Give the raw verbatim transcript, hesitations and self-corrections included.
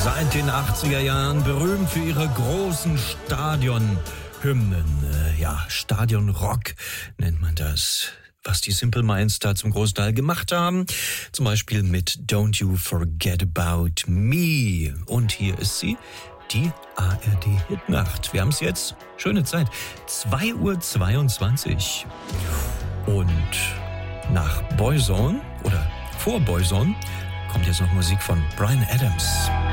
Seit den achtziger Jahren berühmt für ihre großen Stadionhymnen. Äh, ja, Stadionrock nennt man das. Was die Simple Minds da zum Großteil gemacht haben. Zum Beispiel mit Don't You Forget About Me. Und hier ist sie, die A R D-Hitnacht. Wir haben es jetzt. Schöne Zeit. zwei Uhr zweiundzwanzig. Und nach Boyzone oder vor Boyzone kommt jetzt noch Musik von Bryan Adams.